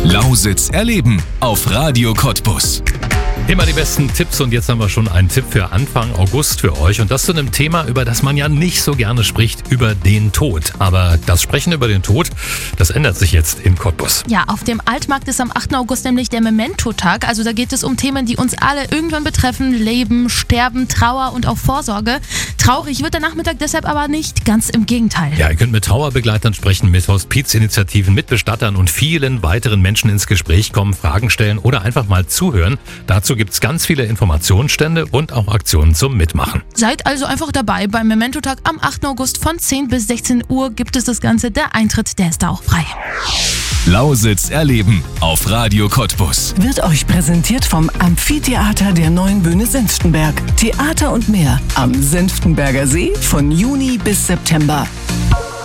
Lausitz erleben auf Radio Cottbus. Immer die besten Tipps und jetzt haben wir schon einen Tipp für Anfang August für euch und das zu einem Thema, über das man ja nicht so gerne spricht, über den Tod. Aber das Sprechen über den Tod, das ändert sich jetzt in Cottbus. Ja, auf dem Altmarkt ist am 8. August nämlich der Memento-Tag. Also da geht es um Themen, die uns alle irgendwann betreffen. Leben, Sterben, Trauer und auch Vorsorge. Traurig wird der Nachmittag deshalb aber nicht, ganz im Gegenteil. Ja, ihr könnt mit Trauerbegleitern sprechen, mit Hospizinitiativen, mit Bestattern und vielen weiteren Menschen ins Gespräch kommen, Fragen stellen oder einfach mal zuhören. Dazu gibt es ganz viele Informationsstände und auch Aktionen zum Mitmachen. Seid also einfach dabei. Beim Memento-Tag am 8. August von 10 bis 16 Uhr gibt es das Ganze. Der Eintritt, der ist da auch frei. Lausitz erleben auf Radio Cottbus. Wird euch präsentiert vom Amphitheater der Neuen Bühne Senftenberg. Theater und mehr am Senftenberger See von Juni bis September.